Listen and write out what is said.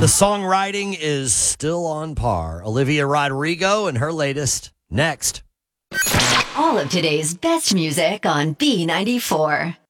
The songwriting is still on par. Olivia Rodrigo and her latest, next. All of today's best music on B94.